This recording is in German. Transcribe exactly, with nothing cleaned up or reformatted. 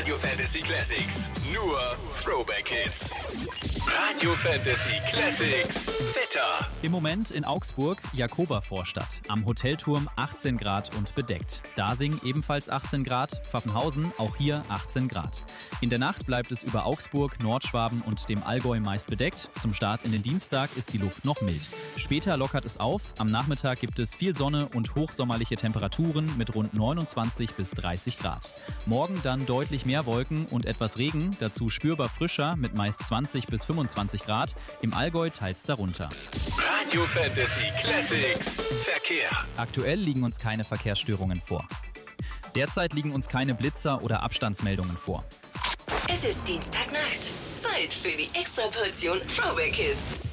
Radio Fantasy Classics. Nur Throwback Hits. Radio Fantasy Classics. Wetter. Im Moment in Augsburg, Jakobervorstadt. Am Hotelturm achtzehn Grad und bedeckt. Dasing ebenfalls achtzehn Grad. Pfaffenhausen auch hier achtzehn Grad. In der Nacht bleibt es über Augsburg, Nordschwaben und dem Allgäu meist bedeckt. Zum Start in den Dienstag ist die Luft noch mild. Später lockert es auf. Am Nachmittag gibt es viel Sonne und hochsommerliche Temperaturen mit rund neunundzwanzig bis dreißig Grad. Morgen dann deutlich mehr Wolken und etwas Regen, dazu spürbar frischer mit meist zwanzig bis fünfundzwanzig Grad. Im Allgäu teils darunter. Radio Fantasy Classics. Verkehr. Aktuell liegen uns keine Verkehrsstörungen vor. Derzeit liegen uns keine Blitzer oder Abstandsmeldungen vor. Es ist Dienstagnacht. Zeit für die Extraportion Throwback Hits.